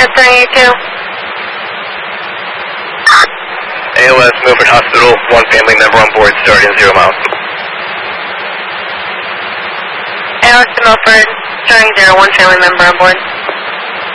answering you too. ALS Milford Hospital, one family member on board, starting 0 miles. ALS to Milford, starting 0, one family member on board.